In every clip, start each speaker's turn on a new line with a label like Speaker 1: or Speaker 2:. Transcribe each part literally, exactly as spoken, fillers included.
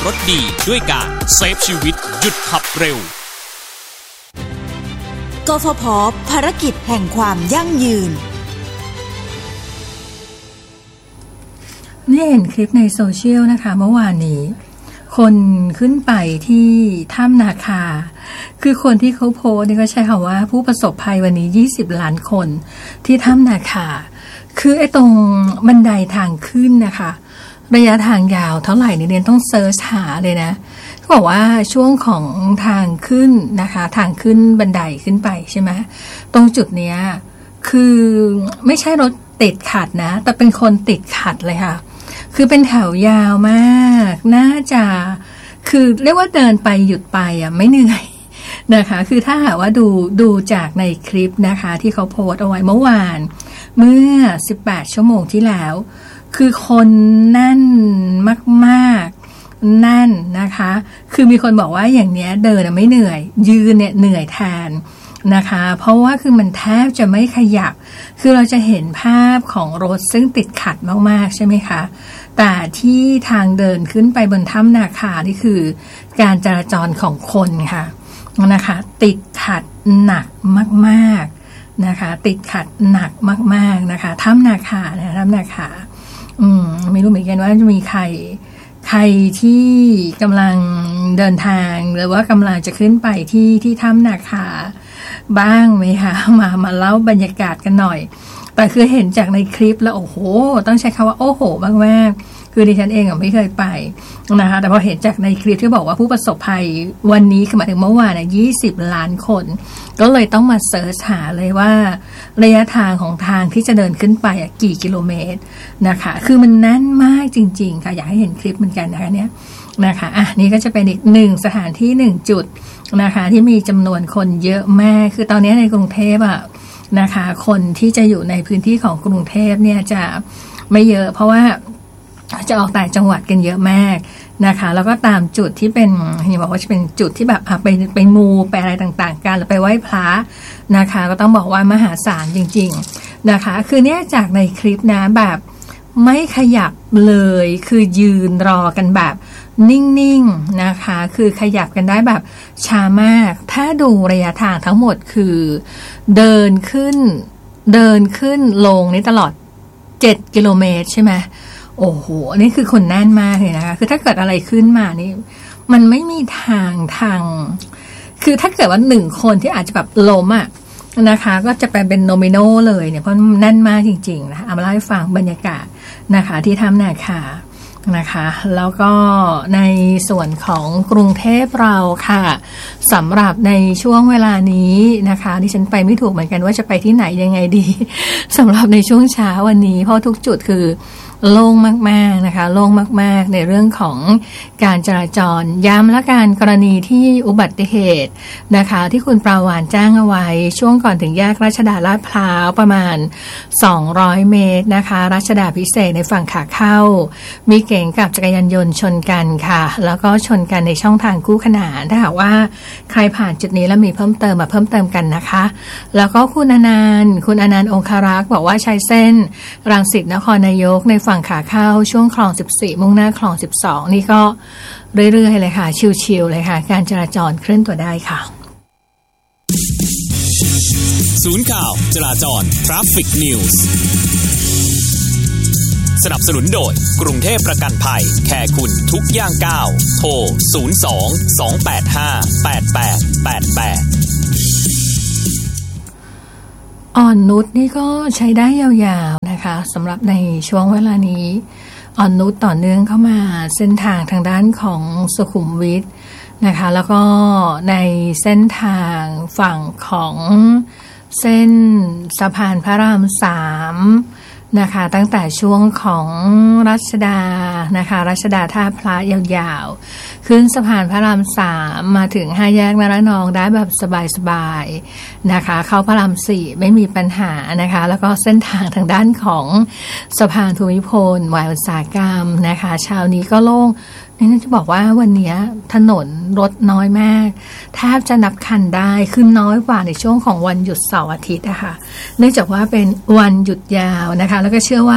Speaker 1: รถดีด้วยการเซฟชีวิตหยุดขับเร็ว
Speaker 2: กฟผ.ภารกิจแห่งความยั่งยืน
Speaker 3: นี่เห็นคลิปในโซเชียลนะคะเมื่อวานนี้คนขึ้นไปที่ถ้ำนาคาคือคนที่เขาโพสต์นี่ก็ใช้คำว่าผู้ประสบภัยวันนี้ยี่สิบล้านคนที่ถ้ำนาคาคือไอ้ตรงบันไดทางขึ้นนะคะระยะทางยาวเท่าไหร่เนี่ยต้องเซิร์ชหาเลยนะเขาบอกว่าช่วงของทางขึ้นนะคะทางขึ้นบันไดขึ้นไปใช่ไหมตรงจุดเนี้ยคือไม่ใช่รถติดขัดนะแต่เป็นคนติดขัดเลยค่ะคือเป็นแถวยาวมากน่าจะคือเรียกว่าเดินไปหยุดไปอ่ะไม่เหนื่อยนะคะคือถ้าหากว่าดูดูจากในคลิปนะคะที่เขาโพสต์เอาไว้เมื่อวานเมื่อสิบแปดชั่วโมงที่แล้วคือคนแน่นมากๆแน่นนะคะคือมีคนบอกว่าอย่างเนี้ยเดินไม่เหนื่อยยืนเนี่ยเหนื่อยแทนนะคะเพราะว่าคือมันแทบจะไม่ขยับคือเราจะเห็นภาพของรถซึ่งติดขัดมากๆใช่ไหมคะแต่ที่ทางเดินขึ้นไปบนถ้ำนาคานี่คือการจราจรของคนค่ะนะคะติดขัดหนักมากๆนะคะติดขัดหนักมากๆนะคะถ้ำนาคานะถ้ำนาคาอืมไม่รู้เหมือนกันว่าจะมีใครใครที่กำลังเดินทางหรือว่ากำลังจะขึ้นไปที่ที่ถ้ำนาคาบ้างไหมคะมามาเล่าบรรยากาศกันหน่อยแต่คือเห็นจากในคลิปแล้วโอ้โหต้องใช้คำว่าโอ้โหมากๆคือดิฉันเองอ่ะไม่เคยไปนะคะแต่พอเห็นจากในคลิปที่บอกว่าผู้ประสบภัยวันนี้คือหมายถึงเมื่อวานน่ะยี่สิบล้านคนก็เลยต้องมาเสิร์ชหาเลยว่าระยะทางของทางที่จะเดินขึ้นไปอ่ะกี่กิโลเมตรนะคะคือมันแน่นมากจริงๆค่ะอยากให้เห็นคลิปเหมือนกันนะคะเนี่ยนะคะอ่ะนี่ก็จะเป็นอีกหนึ่งสถานที่หนึ่งจุดนะคะที่มีจำนวนคนเยอะมากคือตอนนี้ในกรุงเทพอ่ะนะคะคนที่จะอยู่ในพื้นที่ของกรุงเทพเนี่ยจะไม่เยอะเพราะว่าจะออกต่างจังหวัดกันเยอะมากนะคะแล้วก็ตามจุดที่เป็นนี่บอกว่าจะเป็นจุดที่แบบไปไปมูไปอะไรต่างๆกันหรือไปไหว้พระนะคะก็ต้องบอกว่ามหาศาลจริงๆนะคะคือเนี่ยจากในคลิปนะแบบไม่ขยับเลยคือยืนรอกันแบบนิ่งๆนะคะคือขยับกันได้แบบช้ามากถ้าดูระยะทางทั้งหมดคือเดินขึ้นเดินขึ้นลงนี่ตลอดเจ็ดกิโลเมตรใช่ไหมโอ้โหนี่คือคนแน่นมากเลยนะคะคือถ้าเกิดอะไรขึ้นมานี่มันไม่มีทางทางคือถ้าเกิดว่าหนึ่งคนที่อาจจะแบบล้มอ่ะนะคะก็จะไปเป็นโนมิโนเลยเนี่ยเพราะแน่นมากจริงๆนะเอามาเล่าให้ฟังบรรยากาศนะคะที่ถ้ำนาคานะคะแล้วก็ในส่วนของกรุงเทพเราค่ะสำหรับในช่วงเวลานี้นะคะดิฉันไปไม่ถูกเหมือนกันว่าจะไปที่ไหนยังไงดีสำหรับในช่วงเช้าวันนี้เพราะทุกจุดคือโล่งมากๆนะคะโล่งมากๆในเรื่องของการจราจรย้ำและการกรณีที่อุบัติเหตุนะคะที่คุณปราวานแจ้งเอาไว้ช่วงก่อนถึงแยกรัชดาลาดพร้าวประมาณสองร้อยเมตรนะคะรัชดาพิเศษในฝั่งขาเข้ามีเก๋งกับจักรยานยนต์ชนกันค่ะแล้วก็ชนกันในช่องทางคู่ขนานถ้าหากว่าใครผ่านจุดนี้แล้วมีเพิ่มเติมมาเพิ่มเติมกันนะคะแล้วก็คุณอนันต์คุณอนันต์องคารักษ์บอกว่าใช้เส้นรังสิตนครนายกในฝั่งขาเข้าช่วงคลองสิบสี่มุ่งหน้าคลองสิบสองนี่ก็เรื่อยๆเลยค่ะชิวๆเลยค่ะการจราจรเคลื่อนตัวได้ค่ะ
Speaker 1: ศูนย์ข่าวจราจร Traffic News สนับสนุนโดยกรุงเทพประกันภัยแค่คุณทุกย่างก้าวโทรศูนย์ สอง สอง แปด ห้า แปด แปด แปด แปด
Speaker 3: อ่อนนุชนี่ก็ใช้ได้ยาวๆนะคะสำหรับในช่วงเวลานี้อ่อนนุชต่อเนื่องเข้ามาเส้นทางทางด้านของสุขุมวิทนะคะแล้วก็ในเส้นทางฝั่งของเส้นสะพานพระรามสามนะคะตั้งแต่ช่วงของรัชดานะคะรัชดาท่าพระยาวๆขึ้นสะพานพระรามสามมาถึงห้าแยกนรนองได้แบบสบายๆนะคะเข้าพระรามสี่ไม่มีปัญหานะคะแล้วก็เส้นทางทางด้านของสะพานภูมิพลวายอุตสาหกรรมนะคะเช้านี้ก็โล่งนี่จะบอกว่าวันนี้ถนนรถน้อยมากแทบจะนับคันได้ขึ้นน้อยกว่าในช่วงของวันหยุดเสาร์อาทิตย์นะคะเนื่องจากว่าเป็นวันหยุดยาวนะคะแล้วก็เชื่อว่า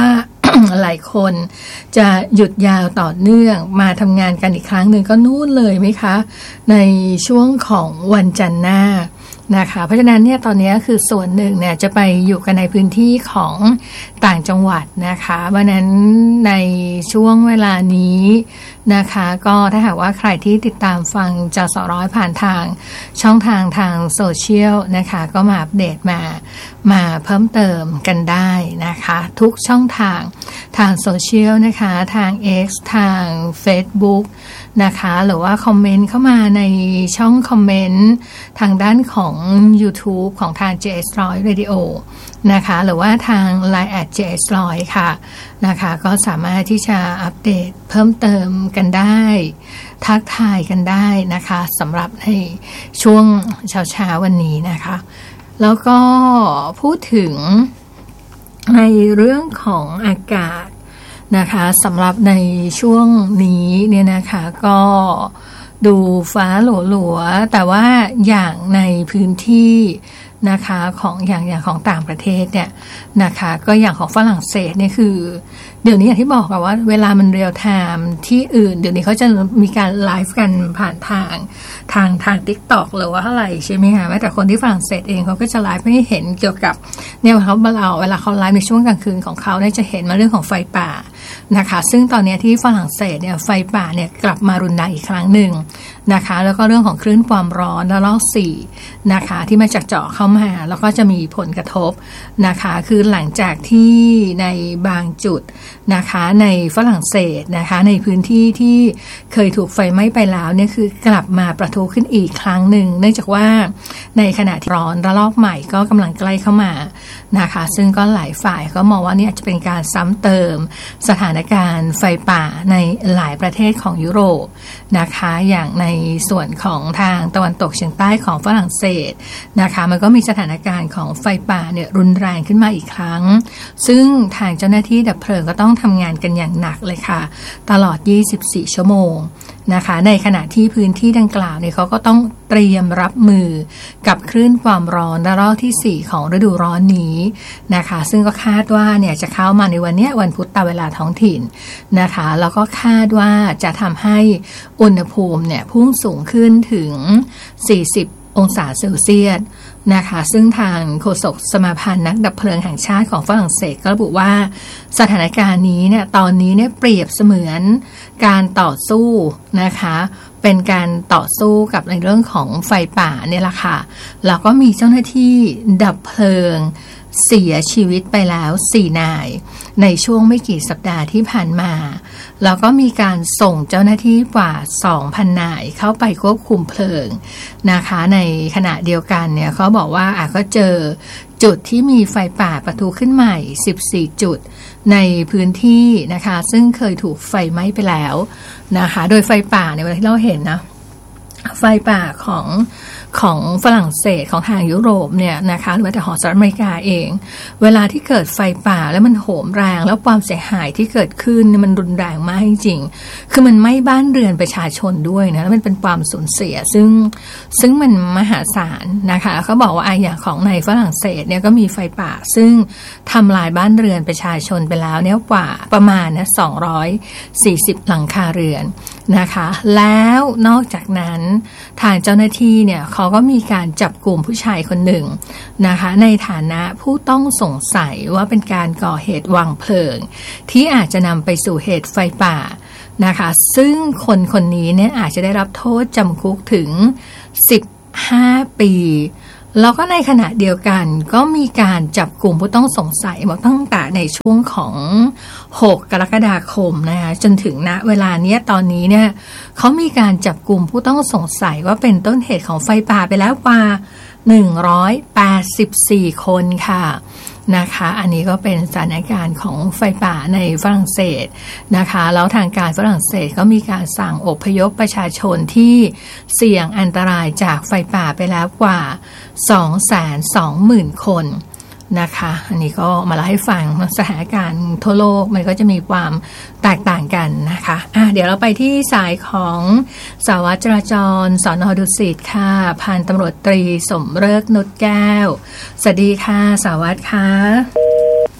Speaker 3: หลายคนจะหยุดยาวต่อเนื่องมาทำงานกันอีกครั้งหนึ่งก็นู่นเลยไหมคะในช่วงของวันจันทร์หน้านะคะเพราะฉะนั้นเนี่ยตอนนี้คือส่วนหนึ่งเนี่ยจะไปอยู่กันในพื้นที่ของต่างจังหวัดนะคะเพราะนั้นในช่วงเวลานี้นะคะก็ถ้าหากว่าใครที่ติดตามฟังจสร้อยผ่านทางช่องทางทางโซเชียลนะคะก็มาอัปเดตมามาเพิ่มเติมกันได้นะคะทุกช่องทางทางโซเชียลนะคะทาง X ทาง Facebook นะคะหรือว่าคอมเมนต์เข้ามาในช่องคอมเมนต์ทางด้านของ YouTube ของทาง เจ เอส หนึ่งร้อย Radio นะคะหรือว่าทาง ไลน์ แอท เจ เอส หนึ่งร้อย ค่ะนะคะก็สามารถที่จะอัปเดตเพิ่มเติมกันได้ทักทายกันได้นะคะสำหรับในช่วงเช้าๆวันนี้นะคะแล้วก็พูดถึงในเรื่องของอากาศนะคะสำหรับในช่วงนี้เนี่ยนะคะก็ดูฟ้าหลัวๆแต่ว่าอย่างในพื้นที่นะคะของอย่างอย่างของต่างประเทศเนี่ยนะคะก็อย่างของฝรั่งเศสเนี่ยคือเดี๋ยวนี้อย่างที่บอกกันว่าเวลามันเรียลไทม์ที่อื่นเดี๋ยวนี้เขาจะมีการไลฟ์กันผ่านทางทางทาง TikTok หรือว่าอะไรใช่ไหมคะแม้แต่คนที่ฝรั่งเศสเองเขาก็จะไลฟ์ให้เห็นเกี่ยวกับเนี่ยเขาเราเวลาเขาไลฟ์ในช่วงกลางคืนของเขาเนี่ยจะเห็นมาเรื่องของไฟป่านะคะซึ่งตอนนี้ที่ฝรั่งเศสเนี่ยไฟป่าเนี่ยกลับมารุนแรงอีกครั้งหนึ่งนะคะแล้วก็เรื่องของคลื่นความร้อนระลอกสี่นะคะที่มาจากเจาะเข้ามาแล้วก็จะมีผลกระทบนะคะคือหลังจากที่ในบางจุดนะคะในฝรั่งเศสนะคะในพื้นที่ที่เคยถูกไฟไหม้ไปแล้วเนี่ยคือกลับมาประทุขึ้นอีกครั้งหนึ่งเนื่องจากว่าในขณะที่ร้อนระลอกใหม่ก็กำลังใกล้เข้ามานะคะซึ่งก็หลายฝ่ายก็มองว่านี่อาจจะเป็นการซ้ำเติมสถานการณ์ไฟป่าในหลายประเทศของยุโรปนะคะอย่างในส่วนของทางตะวันตกเฉียงใต้ของฝรั่งเศสนะคะมันก็มีสถานการณ์ของไฟป่าเนี่ยรุนแรงขึ้นมาอีกครั้งซึ่งทางเจ้าหน้าที่ดับเพลิงก็ต้องทำงานกันอย่างหนักเลยค่ะตลอดยี่สิบสี่ชั่วโมงนะคะในขณะที่พื้นที่ดังกล่าวเนี่ยเขาก็ต้องเตรียมรับมือกับคลื่นความร้อนระลอกที่สี่ของฤดูร้อนนี้นะคะซึ่งก็คาดว่าเนี่ยจะเข้ามาในวันนี้วันพุธตามเวลาท้องถิ่นนะคะแล้วก็คาดว่าจะทำให้อุณหภูมิเนี่ยพุ่งสูงขึ้นถึงสี่สิบองศาเซลเซียสนะคะซึ่งทางโฆษกสมาพันธ์นักดับเพลิงแห่งชาติของฝรั่งเศสก็ระบุว่าสถานการณ์นี้เนี่ยตอนนี้เนี่ยเปรียบเสมือนการต่อสู้นะคะเป็นการต่อสู้กับในเรื่องของไฟป่าเนี่ยแหละค่ะแล้วก็มีเจ้าหน้าที่ดับเพลิงเสียชีวิตไปแล้วสี่นายในช่วงไม่กี่สัปดาห์ที่ผ่านมาแล้วก็มีการส่งเจ้าหน้าที่กว่า สองพัน นายเข้าไปควบคุมเพลิงนะคะในขณะเดียวกันเนี่ยเขาบอกว่าอ่ะก็เจอจุดที่มีไฟป่าปะทุขึ้นใหม่สิบสี่จุดในพื้นที่นะคะซึ่งเคยถูกไฟไหม้ไปแล้วนะคะโดยไฟป่าในเวลาที่เราเห็นนะไฟป่าของของฝรั่งเศสของทางยุโรปเนี่ยนะคะหรือว่าแต่ของสหรัฐอเมริกาเองเวลาที่เกิดไฟป่าแล้วมันโหมแรงแล้วความเสียหายที่เกิดขึ้นมันรุนแรงมากจริงๆคือมันไหม้บ้านเรือนประชาชนด้วยนะแล้วมันเป็นความสูญเสียซึ่งซึ่งมันมหาศาลนะคะเขาบอกว่าอย่างของในฝรั่งเศสเนี่ยก็มีไฟป่าซึ่งทำลายบ้านเรือนประชาชนไปแล้วเนี่ยกว่าประมาณนะสองร้อยสี่สิบหลังคาเรือนนะคะแล้วนอกจากนั้นทางเจ้าหน้าที่เนี่ยเขาก็มีการจับกลุ่มผู้ชายคนหนึ่งนะคะในฐานะผู้ต้องสงสัยว่าเป็นการก่อเหตุวางเพลิงที่อาจจะนำไปสู่เหตุไฟป่านะคะซึ่งคนคนนี้เนี่ยอาจจะได้รับโทษจำคุกถึงสิบห้าปีแล้วก็ในขณะเดียวกันก็มีการจับกลุ่มผู้ต้องสงสัยมาตั้งแต่ในช่วงของหกกรกฎาคมนะคะจนถึงณเวลาเนี้ยตอนนี้เนี่ยเขามีการจับกลุ่มผู้ต้องสงสัยว่าเป็นต้นเหตุของไฟป่าไปแล้วกว่าหนึ่งร้อยแปดสิบสี่คนค่ะนะคะอันนี้ก็เป็นสถานการณ์ของไฟป่าในฝรั่งเศสนะคะแล้วทางการฝรั่งเศสก็มีการสั่งอพยพประชาชนที่เสี่ยงอันตรายจากไฟป่าไปแล้วกว่า สองแสนสองหมื่น คนนะคะอันนี้ก็มาเล่าให้ฟังสถานการณ์ทั่วโลกมันก็จะมีความแตกต่างกันนะคะอ่ะเดี๋ยวเราไปที่สายของสารวัตรจราจรสน.ดุสิตค่ะพันตำรวจตรีสมฤกษ์นุชแก้วสวัสดีค่ะสารวัตรค่ะค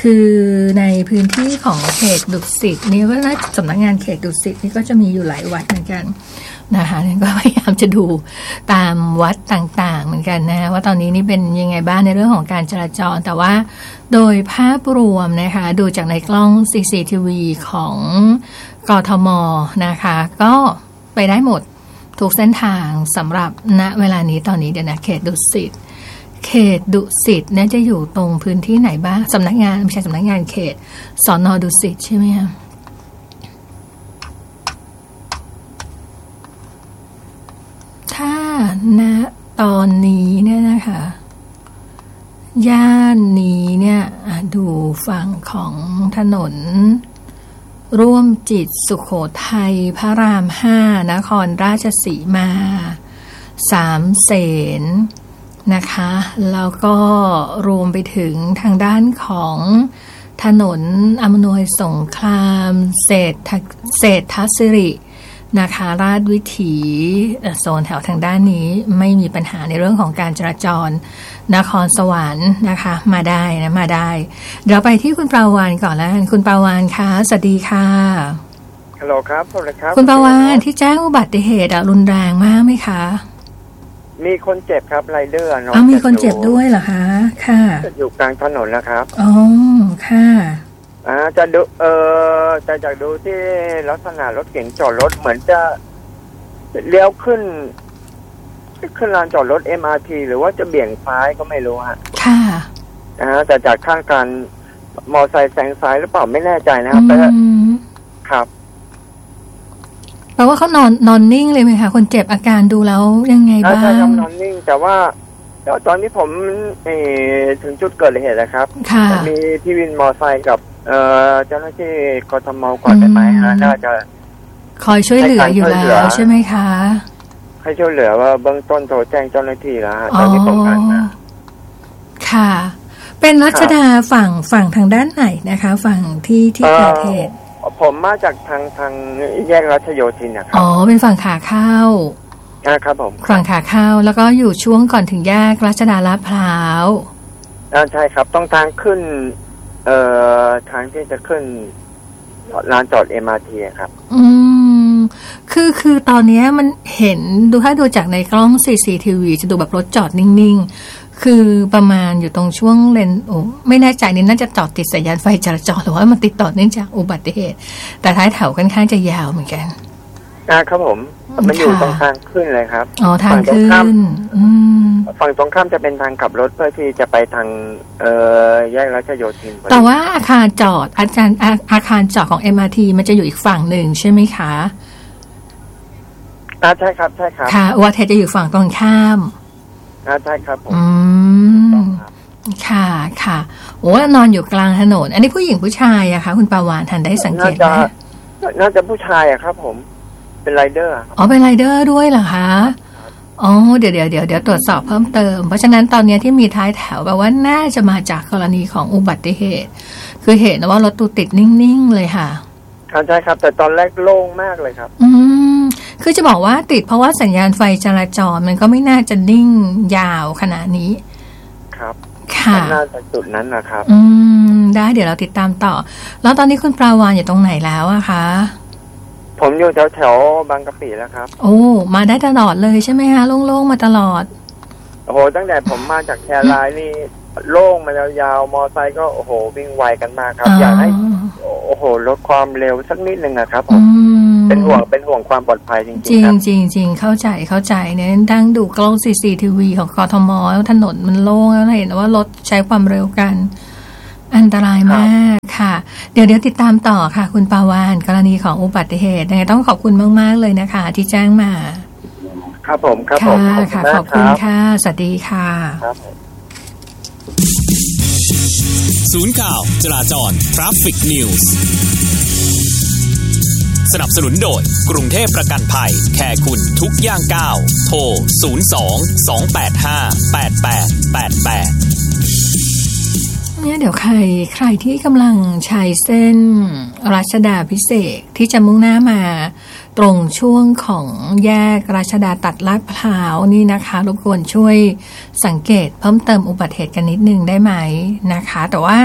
Speaker 3: คือในพื้นที่ของเขตดุสิตนี่ก็น่าสำนักงานเขตดุสิตนี่ก็จะมีอยู่หลายวัดเหมือนกันนะคะนี่ก็พยายามจะดูตามวัดต่างๆเหมือนกันนะว่าตอนนี้นี่เป็นยังไงบ้างในเรื่องของการจราจรแต่ว่าโดยภาพรวมนะคะดูจากในกล้อง ซี ซี ที วี ของกทมนะคะก็ไปได้หมดทุกเส้นทางสำหรับณเวลานี้ตอนนี้เดี๋ยวนะเขตดุสิตเขตดุสิตเนี่ยจะอยู่ตรงพื้นที่ไหนบ้างสำนักงานไม่ใช่สำนักงานเขตสน.ดุสิตใช่ไหมคะถ้าณตอนนี้เนี่ยนะคะย่านนี้เนี่ยดูฝั่งของถนนร่วมจิตสุโขทัยพระรามห้านครราชสีมาสามเสนนะคะแล้วก็รวมไปถึงทางด้านของถนนอำนวยสงครามเศรษฐเศรษฐศิรินะคะราชวิถีโซนแถวทางด้านนี้ไม่มีปัญหาในเรื่องของการจราจรนครสวรรค์นะคะมาได้นะมาได้เดี๋ยวไปที่คุณปราวานก่อนแล้วคุณปราวานคะสวัสดีค่ะ
Speaker 4: ฮัลโหลครับสวัสดีครับ
Speaker 3: คุณปราวานที่แจ้งอุบัติเหตุรุนแรงมากไหมคะ
Speaker 4: มีคนเจ็บครับไรเดอร์
Speaker 3: น้องมีคนเจ็บด้วยเหรอคะค่ะ
Speaker 4: อยู่กลางถนนแล้วครับ
Speaker 3: อ๋อค่ะ
Speaker 4: อ่าจะดูเออจะจากดูที่ลักษณะรถเก๋งจอดรถเหมือนจะเลี้ยวขึ้นขึ้นลานจอดรถ เอ็ม อาร์ ที หรือว่าจะเบี่ยงซ้ายก็ไม่รู้ฮะ
Speaker 3: ค่ะ
Speaker 4: อ่าแต่จากข้างกันมอไซค์แซงซ้ายหรือเปล่าไม่แน่ใจนะครับแต่ครับ
Speaker 3: แปลว่าเขานอนนอนนิ่งเลยไหมคะคนเจ็บอาการดูแล้วยังไงบ้าง
Speaker 4: ใช่ครับนอนนิ่งแต่ว่าตอนที่ผมเอถึงจุดเกิดเหตุนะครับมีพี่วินมอไซค์กับเอ่อเจ้าหน้าที่กทมก่อนได้ไหมฮะน่าจะ
Speaker 3: คอยช่วยเหลืออยู่แล้วใช่ไหมคะ
Speaker 4: ให้ช่วยเหลือว่าเบื้องต้นโทรแจ้งเจ้าหน้าที่แล้วตอนที่ผมอ่านนะ
Speaker 3: ค่ะเป็นรัชดาฝั่งฝั่งทางด้านไหนนะคะฝั่งที่ที่เกิดเหตุ
Speaker 4: ผมมาจากทางทางแยกรัชโยธินนะครับ
Speaker 3: อ๋อเป็นฝั่งขาเข้า
Speaker 4: อ่าครับผม
Speaker 3: ฝั่งขาเข้าแล้วก็อยู่ช่วงก่อนถึงแยกรัชดาลาดพร้าว
Speaker 4: อ่าใช่ครับต้องทางขึ้นเอ่อทางที่จะขึ้นลานจอด เอ็ม อาร์ ที ครับ
Speaker 3: อืมคือคือตอนนี้มันเห็นดูถ้าดูจากในกล้อง ซี ซี ที วี จะดูแบบรถจอดนิ่งๆคือประมาณอยู่ตรงช่วงเลนโอ้ไม่แน่ใจนี่น่าจะจอดติดสัญญาณไฟจราจรหรือว่ามันติดต่อเนื่องจากอุบัติเหตุแต่ท้ายแถวค่อนข้างจะยาวเหมือนกัน
Speaker 4: อ่าครับผมมันอยู่ตรงทางขึ้นเลยครับ
Speaker 3: อ๋อทางขึ้นอืม
Speaker 4: ฝั่งตรงข้ามจะเป็นทางขับรถเพื่อที่จะไปทางเอ่อแยกรัชโยธิน
Speaker 3: แต่ว่าอาคารจอดอาจารย์อาคารจอดของ เอ็ม อาร์ ที มันจะอยู่อีกฝั่งหนึ่งใช่ไหมคะ
Speaker 4: อ่าใช่ครับใช่ครับ
Speaker 3: ค่ะอุบัติเหตุจะอยู่ฝั่งตรงข้าม
Speaker 4: อ่าใช่ครับผม
Speaker 3: อืมค่ะค่ะโอ้นอนอยู่กลางถนนอันนี้ผู้หญิงผู้ชายอะคะคุณปาวานทันได้สังเกตไหม
Speaker 4: น่าจะผู้ชายอะครับผมเป็นไรเดอร์
Speaker 3: อ๋อเป็นไรเดอร์ด้วยเหรอคะอ๋อเดี๋ยวเดี๋ยวเดี๋ยวเดี๋ยวตรวจสอบเพิ่มเติมเพราะฉะนั้นตอนนี้ที่มีท้ายแถวแปลว่าน่าจะมาจากกรณีของอุบัติเหตุคือเห็นว่ารถตู้ติดนิ่งๆเลยค่ะ
Speaker 4: ใช่ครับแต่ตอนแรกโล่งมากเลยครับ
Speaker 3: อืมคือจะบอกว่าติดเพราะว่าสัญญาณไฟจราจรมันก็ไม่น่าจะนิ่งยาวขนาดนี้
Speaker 4: ครับ
Speaker 3: ค่ะ
Speaker 4: น่าจะจุดนั้นนะครับ
Speaker 3: อืมได้เดี๋ยวเราติดตามต่อแล้วตอนนี้คุณปราวานอยู่ตรงไหนแล้วอะคะ
Speaker 4: ผมอยู่แถวแถวบางกะปิแล้วครับ
Speaker 3: โอ้มาได้ตลอดเลยใช่ไหมคะโล่งๆมาตลอด
Speaker 4: โอ้โหตั้งแต่ผมมาจากแคร์ไลน์นี่โล่งมายาวๆมอไซค์ก็โอ้โหวิ่งไวกันมากครับอยากให้โอ้โหลดความเร็วสักนิดนึงนะครับผมเป็นห่วงเป็นห่วงความปลอดภัยจริงๆ
Speaker 3: จริงจริงจริงเข้าใจเข้าใจเนี่ยดังดูกล้อง ซี ซี ที วี ของกทมแล้วถนนมันโล่งแล้วเห็นว่ารถใช้ความเร็วกันอันตรายมากค่ะเดี๋ยวเดี๋ยวติดตามต่อค่ะคุณปาวานกรณีของอุบัติเหตุต้องขอบคุณมากๆเลยนะคะที่แจ้งมา
Speaker 4: ครับผมครับผม
Speaker 3: ค่ะขอบคุณค่ะสวัสดีค่ะ
Speaker 4: ครับ
Speaker 1: ศูนย์ข่าวจราจร Traffic News สนับสนุนโดยกรุงเทพประกันภัยแคร์คุณทุกย่างก้าวโทรศูนย์ สอง สอง แปด ห้า แปด แปด แปด แปด
Speaker 3: เนี่ยเดี๋ยวใครใครที่กำลังใช้เส้นรัชดาภิเษกที่จะมุ่งหน้ามาตรงช่วงของแยกรัชดาตัดลาดพร้าวนี่นะคะรบกวนช่วยสังเกตเพิ่มเติมอุบัติเหตุกันนิดนึงได้ไหมนะคะแต่ว่า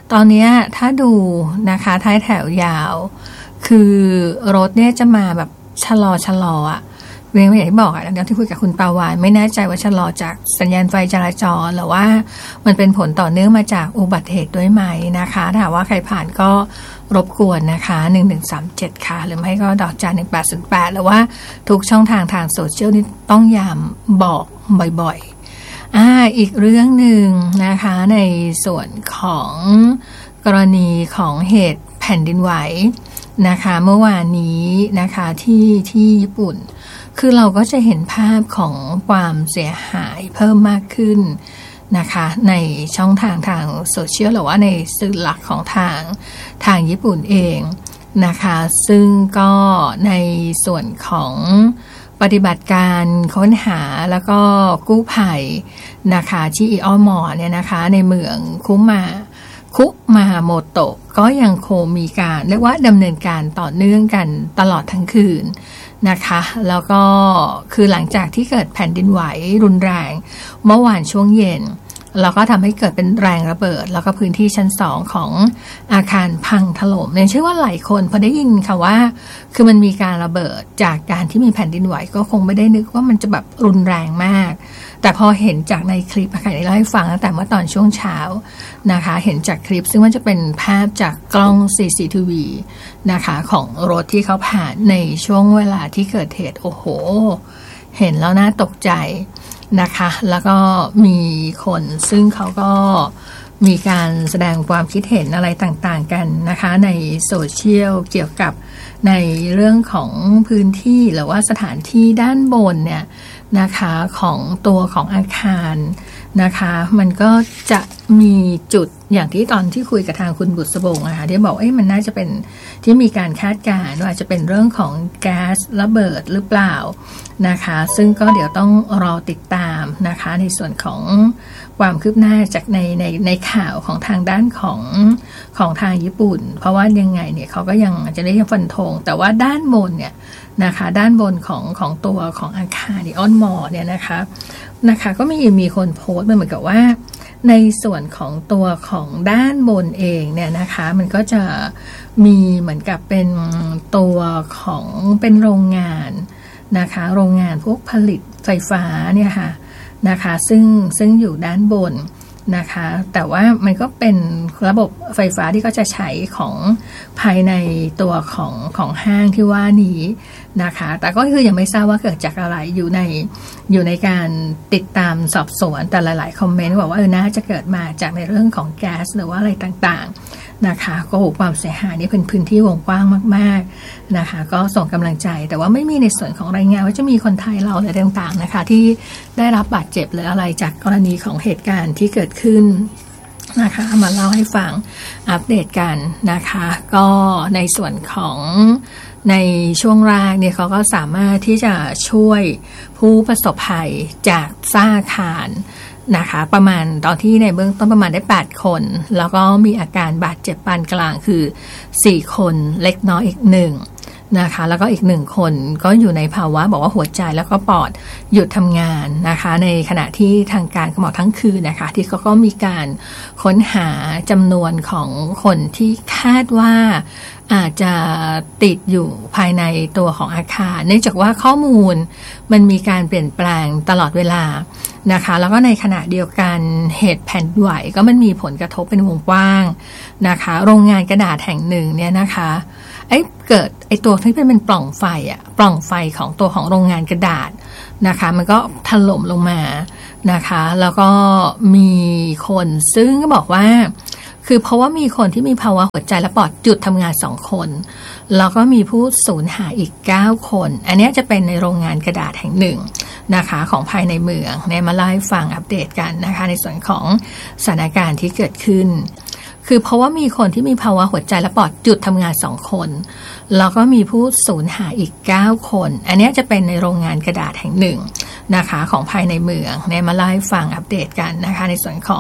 Speaker 3: ตอนนี้ถ้าดูนะคะท้ายแถวยาวคือรถเนี่ยจะมาแบบชะลอชะลออ่ะเรื่องอย่างที่บอกอ่ะแล้วที่คุยกับคุณปาวานไม่แน่ใจว่าชะลอจากสัญญาณไฟจราจรหรือว่ามันเป็นผลต่อเนื่องมาจากอุบัติเหตุด้วยไหมนะคะถ้าว่าใครผ่านก็รบกวนนะคะหนึ่งหนึ่งสามเจ็ดค่ะหรือไม่ก็ดอกจันหนึ่งแปดศูนย์แปดหรือว่าทุกช่องทางทางโซเชียลนี่ต้องย้ำบอกบ่อยๆอ่าอีกเรื่องหนึ่งนะคะในส่วนของกรณีของเหตุแผ่นดินไหวนะคะเมื่อวานนี้นะคะที่ที่ญี่ปุ่นคือเราก็จะเห็นภาพของความเสียหายเพิ่มมากขึ้นนะคะในช่องทางทางโซเชียลหรือว่าในสื่อหลักของทางทางญี่ปุ่นเองนะคะซึ่งก็ในส่วนของปฏิบัติการค้นหาแล้วก็กู้ภัยนะคะที่อิออมอเนี่ยนะคะในเมืองคุมาคุมาโมโตะก็ยังคงมีการเรียกว่าดำเนินการต่อเนื่องกันตลอดทั้งคืนนะคะแล้วก็คือหลังจากที่เกิดแผ่นดินไหวรุนแรงเมื่อวานช่วงเย็นแล้วก็ทำให้เกิดเป็นแรงระเบิดแล้วก็พื้นที่ชั้นสองของอาคารพังถล่มเนี่ยเชื่อว่าหลายคนพอได้ยินค่ะว่าคือมันมีการระเบิดจากการที่มีแผ่นดินไหวก็คงไม่ได้นึกว่ามันจะแบบรุนแรงมากแต่พอเห็นจากในคลิปค่ะได้เล่าให้ฟังตั้งแต่เมื่อตอนช่วงเช้านะคะเห็นจากคลิปซึ่งมันจะเป็นภาพจากกล้อง ซี ซี ที วี นะคะของรถที่เขาผ่านในช่วงเวลาที่เกิดเหตุโอ้โหเห็นแล้วน่าตกใจนะคะแล้วก็มีคนซึ่งเขาก็มีการแสดงความคิดเห็นอะไรต่างๆกันนะคะในโซเชียลเกี่ยวกับในเรื่องของพื้นที่หรือว่าสถานที่ด้านบนเนี่ยนะคะของตัวของอาคารนะคะมันก็จะมีจุดอย่างที่ตอนที่คุยกับทางคุณบุษบงนะคะที่บอกเอ้ยมันน่าจะเป็นที่มีการคาดการณ์ว่าจะเป็นเรื่องของแก๊สระเบิดหรือเปล่านะคะซึ่งก็เดี๋ยวต้องรอติดตามนะคะในส่วนของความคืบหน้าจากในในในข่าวของทางด้านของของทางญี่ปุ่นเพราะว่ายังไงเนี่ยเขาก็ยังจะได้ฟันธงแต่ว่าด้านบนเนี่ยนะคะด้านบนของของตัวของอาคารออนมอเนี่ยนะคะนะคะก็มีมีคนโพสต์เหมือนกับว่าในส่วนของตัวของด้านบนเองเนี่ยนะคะมันก็จะมีเหมือนกับเป็นตัวของเป็นโรงงานนะคะโรงงานพวกผลิตไฟฟ้าเนี่ยค่ะนะคะซึ่งซึ่งอยู่ด้านบนนะคะแต่ว่ามันก็เป็นระบบไฟฟ้าที่ก็จะใช้ของภายในตัวของของห้างที่ว่านี้นะคะแต่ก็คือยังไม่ทราบว่าเกิดจากอะไรอยู่ในอยู่ในการติดตามสอบสวนแต่หลายๆคอมเมนต์บอกว่าเออน่าจะเกิดมาจากในเรื่องของแก๊สหรือว่าอะไรต่างๆนะคะก็โหความเสียหายนี่เป็นพื้นที่วงกว้างมากๆนะคะก็ส่งกำลังใจแต่ว่าไม่มีในส่วนของรายงานว่าจะมีคนไทยเราอะไรต่างๆนะคะที่ได้รับบาดเจ็บหรืออะไรจากกรณีของเหตุการณ์ที่เกิดขึ้นนะคะมาเล่าให้ฟังอัปเดตกันนะคะก็ในส่วนของในช่วงแรกเนี่ยเขาก็สามารถที่จะช่วยผู้ประสบภัยจากซากอาคารนะคะประมาณตอนที่ในเบื้องต้นประมาณได้แปดคนแล้วก็มีอาการบาดเจ็บปานกลางคือสี่คนเล็กน้อยอีกหนึ่งนะคะแล้วก็อีกหนึ่งคนก็อยู่ในภาวะบอกว่าหัวใจแล้วก็ปอดหยุดทำงานนะคะในขณะที่ทางการก็บอกทั้งคืนนะคะที่เขาก็มีการค้นหาจำนวนของคนที่คาดว่าอาจจะติดอยู่ภายในตัวของอาคารเนื่องจากว่าข้อมูลมันมีการเปลี่ยนแปลงตลอดเวลานะคะแล้วก็ในขณะเดียวกันเหตุแผ่นไหวก็มันมีผลกระทบเป็นวงกว้างนะคะโรงงานกระดาษแห่งหนึ่งเนี่ยนะคะไอ้เกิดไอ้ตัวที่เป็นเป็นปล่องไฟอะปล่องไฟของตัวของโรงงานกระดาษนะคะมันก็ถล่มลงมานะคะแล้วก็มีคนซึ่งก็บอกว่าคือเพราะว่ามีคนที่มีภาวะหัวใจและปอดหยุดทำงานสองคนแล้วก็มีผู้สูญหายอีกเก้าคนอันนี้จะเป็นในโรงงานกระดาษแห่งหนึ่งนะคะของภายในเมืองเนี่ยมาเล่าให้ฟังอัปเดตกันนะคะในส่วนของสถานการณ์ที่เกิดขึ้นคือเพราะว่ามีคนที่มีภาวะหัวใจและปอดหยุดทำงานสองคนแล้วก็มีผู้สูญหายอีกเก้าคนอันนี้จะเป็นในโรงงานกระดาษแห่งหนึ่งนะคะของภายในเมืองเนี่ยมาเล่าให้ฟังอัปเดตกันนะคะในส่วนของ